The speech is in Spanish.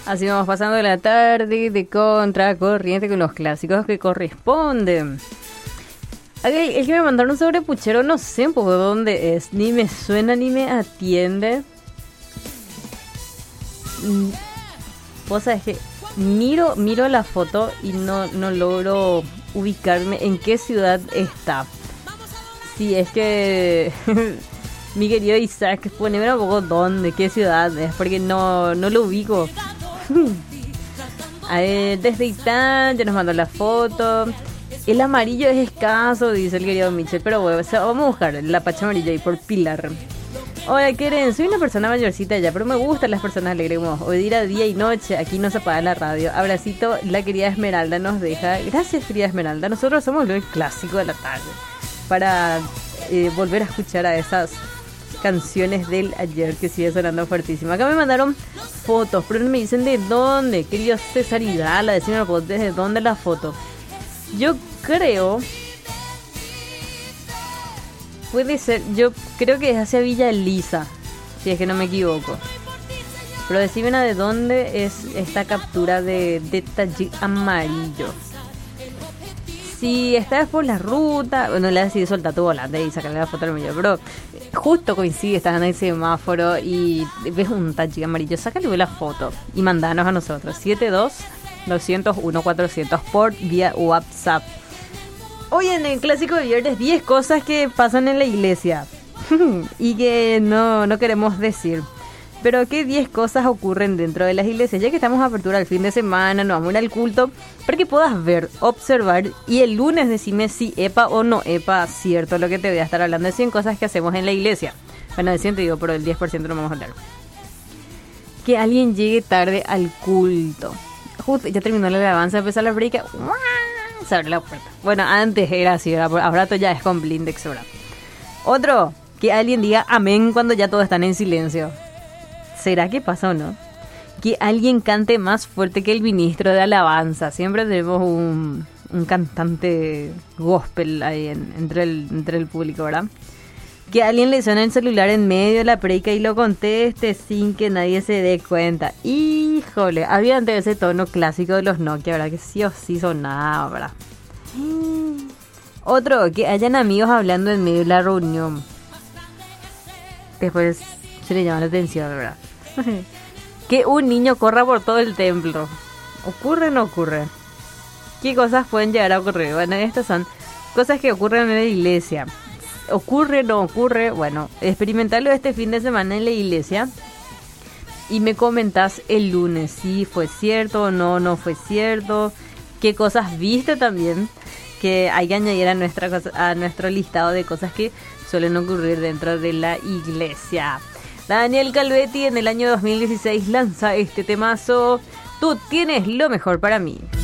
Así vamos pasando la tarde de contracorriente con los clásicos que corresponden. El que me mandaron sobre Puchero no sé un poco dónde es. Ni me suena ni me atiende. Vos sabés que miro la foto y no logro ubicarme en qué ciudad está. Sí, es que mi querido Isaac, poneme un poco dónde, qué ciudad es, porque no lo ubico. A ver, desde Itán ya nos mandó la foto. El amarillo es escaso, dice el querido Michel, pero bueno, o sea, vamos a buscar la pacha amarilla ahí por Pilar. Hola, Keren, soy una persona mayorcita ya, pero me gustan las personas alegres como hoy día y noche, aquí no se apaga la radio. Abracito, la querida Esmeralda nos deja. Gracias, querida Esmeralda, nosotros somos el clásico de la tarde para volver a escuchar a esas canciones del ayer que sigue sonando fuertísimo. Acá me mandaron fotos, pero no me dicen de dónde. Querido César Hidala, decime desde dónde la foto. Yo creo, puede ser, yo creo que es hacia Villa Elisa, si es que no me equivoco. Pero decime de dónde es esta captura de Tajik amarillo. Si estás por la ruta, bueno, le decidí soltar tu volante y sacarle la foto al medio, pero justo coincide, estás en el semáforo y ves un Tajik amarillo, sácale la foto y mandanos a nosotros, 72-201-400 por vía WhatsApp. Hoy en el clásico de viernes, 10 cosas que pasan en la iglesia y que no queremos decir. Pero ¿qué 10 cosas ocurren dentro de las iglesias? Ya que estamos a apertura el fin de semana, nos vamos a ir al culto, para que puedas ver, observar y el lunes decime si epa o no epa cierto lo que te voy a estar hablando de 100 cosas que hacemos en la iglesia. Bueno, de 100 te digo, pero el 10% no vamos a hablar. Que alguien llegue tarde al culto. Justo ya terminó la alabanza, empezó la break, se abre la puerta. Bueno, antes era así, ahora todo ya es con blindex, ¿verdad? Otro, que alguien diga amén cuando ya todos están en silencio. ¿Será que pasa o no? Que alguien cante más fuerte que el ministro de alabanza. Siempre tenemos un cantante gospel ahí entre el público, ¿verdad? Que alguien le suene el celular en medio de la predica y lo conteste sin que nadie se dé cuenta. Híjole, había antes ese tono clásico de los Nokia, ¿verdad? Que sí o sí sonaba, ¿verdad? Otro, que hayan amigos hablando en medio de la reunión. Después se le llama la atención, ¿verdad? Que un niño corra por todo el templo. ¿Ocurre o no ocurre? ¿Qué cosas pueden llegar a ocurrir? Bueno, estas son cosas que ocurren en la iglesia. ¿Ocurre o no ocurre? Bueno, experimentarlo este fin de semana en la iglesia y me comentás el lunes si fue cierto o no fue cierto. ¿Qué cosas viste también que hay que añadir a nuestro listado de cosas que suelen ocurrir dentro de la iglesia? Daniel Calvetti en el año 2016 lanza este temazo, Tú tienes lo mejor para mí.